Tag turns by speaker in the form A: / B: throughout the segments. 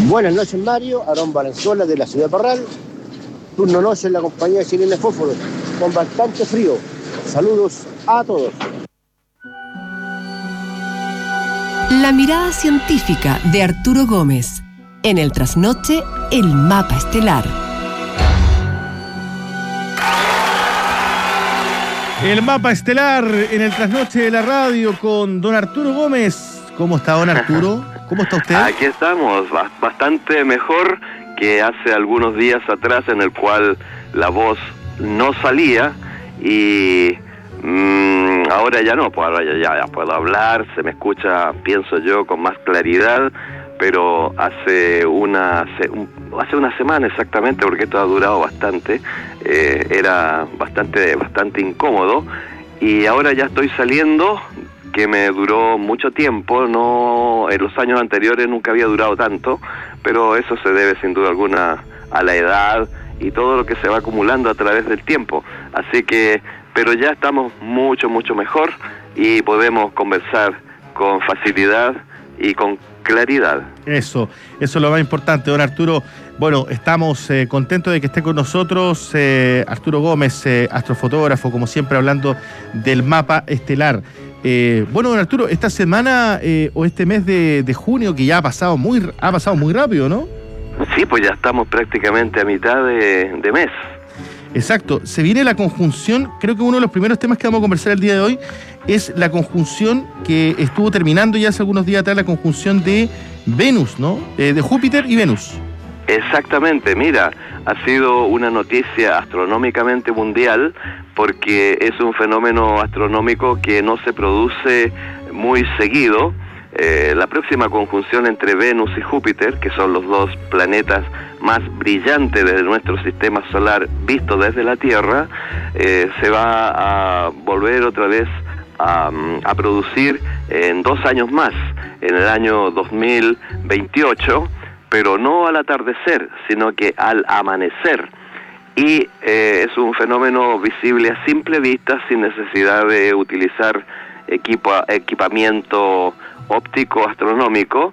A: Buenas noches, Mario. Aarón Valenzuela de la ciudad de Parral. Turno noche en la compañía chilena Fósforo, con bastante frío. Saludos a todos.
B: La mirada científica de Arturo Gómez. En el trasnoche, el mapa estelar.
C: El mapa estelar en el trasnoche de la radio con don Arturo Gómez. ¿Cómo está, don Arturo? ¿Cómo está usted?
D: Aquí estamos, bastante mejor que hace algunos días atrás, en el cual la voz no salía y ahora ya no, pues ahora ya puedo hablar, se me escucha, pienso yo, con más claridad, pero hace una semana exactamente, porque esto ha durado bastante, era bastante incómodo, y ahora ya estoy saliendo, que me duró mucho tiempo, no, en los años anteriores nunca había durado tanto, pero eso se debe sin duda alguna a la edad y todo lo que se va acumulando a través del tiempo. Así que, pero ya estamos mucho mejor y podemos conversar con facilidad y con claridad.
C: Eso es lo más importante, don Arturo. Bueno, estamos contentos de que esté con nosotros Arturo Gómez, astrofotógrafo, como siempre, hablando del mapa estelar. Bueno, don Arturo, esta semana o este mes de junio, que ya ha pasado muy rápido, ¿no?
D: Sí, pues ya estamos prácticamente a mitad de mes.
C: Exacto, se viene la conjunción. Creo que uno de los primeros temas que vamos a conversar el día de hoy es la conjunción que estuvo terminando ya hace algunos días atrás, la conjunción de Venus, ¿no? De Júpiter y Venus.
D: Exactamente, mira, ha sido una noticia astronómicamente mundial, porque es un fenómeno astronómico que no se produce muy seguido. La próxima conjunción entre Venus y Júpiter, que son los dos planetas más brillantes de nuestro sistema solar visto desde la Tierra, se va a volver otra vez a producir en 2 años más, en el año 2028, pero no al atardecer, sino que al amanecer. Y es un fenómeno visible a simple vista, sin necesidad de utilizar equipamiento óptico astronómico.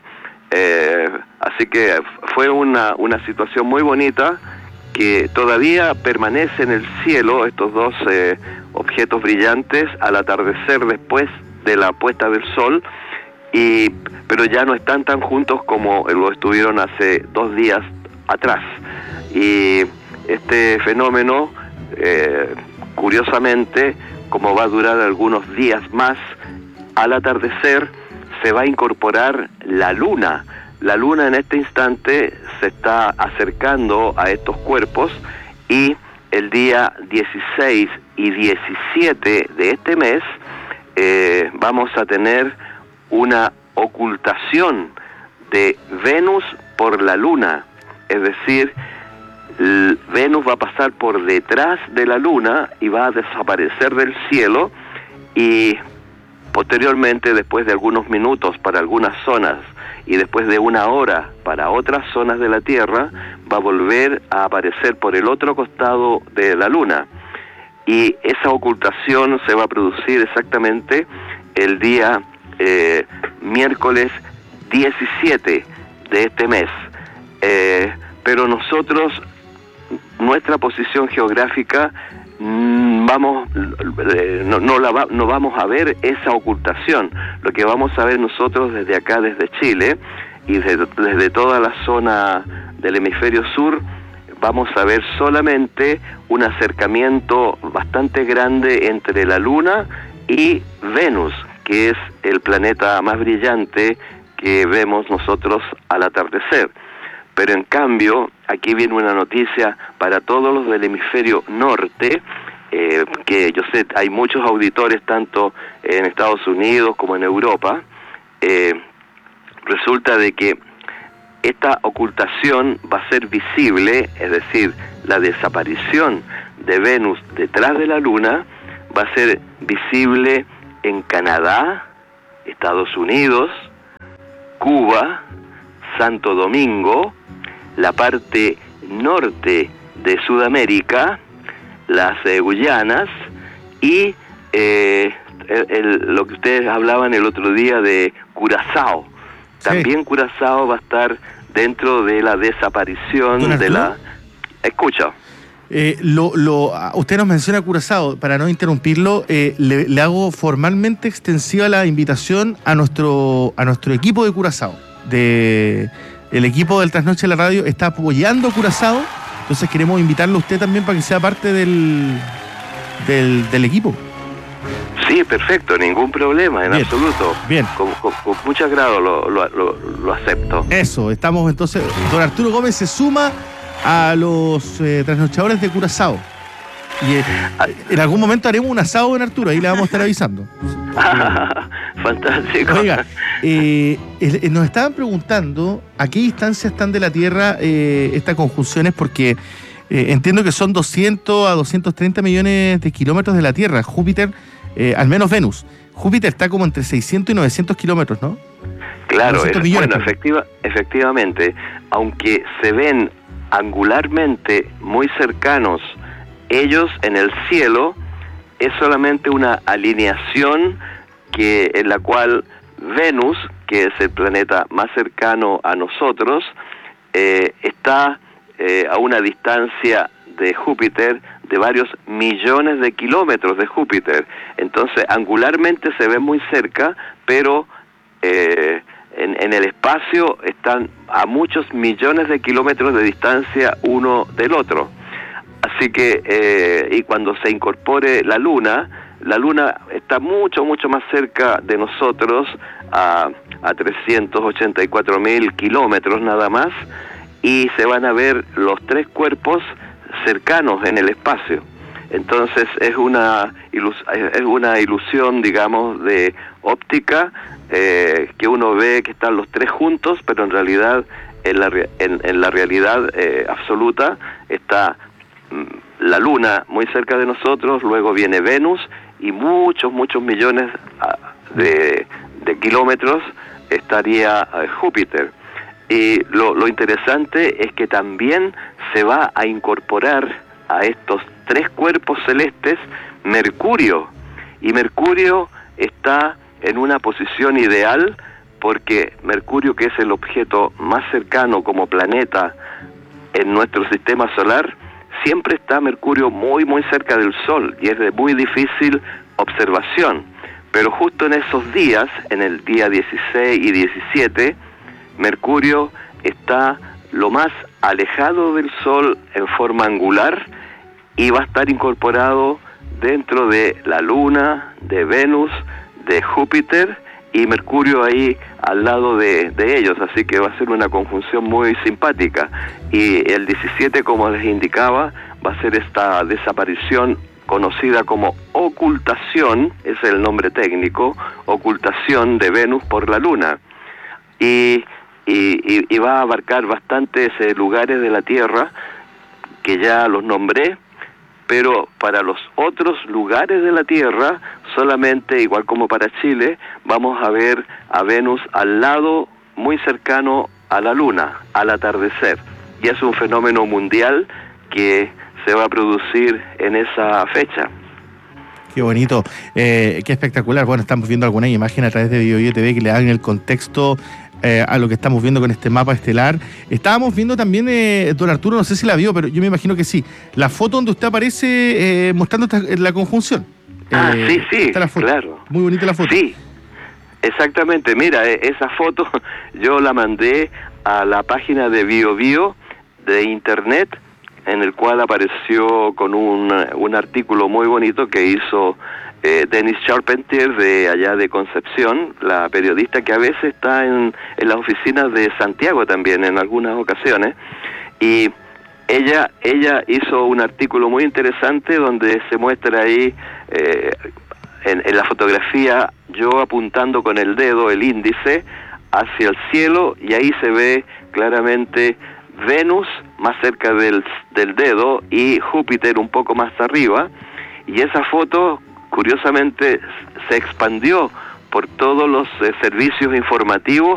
D: Así que fue una situación muy bonita, que todavía permanece en el cielo estos dos objetos brillantes al atardecer, después de la puesta del sol, pero ya no están tan juntos como lo estuvieron hace 2 días atrás. Y este fenómeno, curiosamente, como va a durar algunos días más, al atardecer se va a incorporar la luna. La luna en este instante se está acercando a estos cuerpos, y el día 16 y 17 de este mes vamos a tener una ocultación de Venus por la luna. Es decir, Venus va a pasar por detrás de la luna y va a desaparecer del cielo, y posteriormente, después de algunos minutos para algunas zonas y después de 1 hora para otras zonas de la Tierra, va a volver a aparecer por el otro costado de la luna. Y esa ocultación se va a producir exactamente el día miércoles 17 de este mes. Pero nosotros, nuestra posición geográfica, no vamos a ver esa ocultación. Lo que vamos a ver nosotros desde acá, desde Chile, y desde toda la zona del hemisferio sur, vamos a ver solamente un acercamiento bastante grande entre la Luna y Venus, que es el planeta más brillante que vemos nosotros al atardecer. Pero en cambio, aquí viene una noticia para todos los del hemisferio norte, que yo sé, hay muchos auditores tanto en Estados Unidos como en Europa. Resulta de que esta ocultación va a ser visible, es decir, la desaparición de Venus detrás de la Luna va a ser visible en Canadá, Estados Unidos, Cuba, Santo Domingo, la parte norte de Sudamérica, las Guyanas y lo que ustedes hablaban el otro día de Curazao. También sí. Curazao va a estar dentro de la desaparición de la... Escucha.
C: Usted nos menciona Curazao, para no interrumpirlo, le hago formalmente extensiva la invitación a nuestro equipo de Curazao. El equipo del Trasnoche de la Radio está apoyando a Curazao, entonces queremos invitarlo a usted también para que sea parte del equipo.
D: Sí, perfecto, ningún problema, en absoluto.
C: Bien.
D: Con mucho agrado lo acepto.
C: Eso, estamos entonces, don Arturo Gómez se suma a los trasnochadores de Curazao. Y en algún momento haremos un asado, don Arturo, ahí le vamos a estar avisando.
D: Fantástico.
C: Oiga, nos estaban preguntando a qué distancia están de la Tierra estas conjunciones, porque entiendo que son 200 a 230 millones de kilómetros de la Tierra. Júpiter, al menos Venus. Júpiter está como entre 600 y 900 kilómetros, ¿no?
D: Claro,
C: millones,
D: bueno, efectivamente, aunque se ven angularmente muy cercanos ellos en el cielo, es solamente una alineación en la cual Venus, que es el planeta más cercano a nosotros, está a una distancia de Júpiter de varios millones de kilómetros de Júpiter. Entonces, angularmente se ve muy cerca, pero en el espacio están a muchos millones de kilómetros de distancia uno del otro. Así que, y cuando se incorpore la Luna está mucho más cerca de nosotros, a 384.000 kilómetros nada más, y se van a ver los tres cuerpos cercanos en el espacio. Entonces es una ilusión, digamos, de óptica, que uno ve que están los tres juntos, pero en realidad en la realidad absoluta está la Luna muy cerca de nosotros, luego viene Venus y muchos millones de kilómetros estaría Júpiter. Y lo interesante es que también se va a incorporar a estos tres cuerpos celestes Mercurio, y Mercurio está en una posición ideal porque Mercurio, que es el objeto más cercano como planeta en nuestro sistema solar, siempre está Mercurio muy cerca del Sol y es de muy difícil observación. Pero justo en esos días, en el día 16 y 17, Mercurio está lo más alejado del Sol en forma angular y va a estar incorporado dentro de la Luna, de Venus, de Júpiter y Mercurio ahí al lado de ellos, así que va a ser una conjunción muy simpática. Y el 17, como les indicaba, va a ser esta desaparición conocida como ocultación, es el nombre técnico, ocultación de Venus por la Luna. Y va a abarcar bastantes lugares de la Tierra, que ya los nombré, pero para los otros lugares de la Tierra, solamente, igual como para Chile, vamos a ver a Venus al lado, muy cercano a la Luna, al atardecer. Y es un fenómeno mundial que se va a producir en esa fecha.
C: Qué bonito, qué espectacular. Bueno, estamos viendo algunas imágenes a través de BioBio TV que le dan el contexto a lo que estamos viendo con este mapa estelar. Estábamos viendo también, don Arturo, no sé si la vio, pero yo me imagino que sí, la foto donde usted aparece mostrando la conjunción.
D: Sí,
C: está la foto.
D: Claro.
C: Muy bonita la foto.
D: Sí, exactamente. Mira, esa foto yo la mandé a la página de BioBio de internet, en el cual apareció con un artículo muy bonito que hizo Dennis Charpentier de allá de Concepción, la periodista que a veces está en las oficinas de Santiago también en algunas ocasiones, y ella hizo un artículo muy interesante donde se muestra ahí en la fotografía yo apuntando con el dedo, el índice, hacia el cielo, y ahí se ve claramente Venus más cerca del dedo y Júpiter un poco más arriba, y esa foto curiosamente se expandió por todos los servicios informativos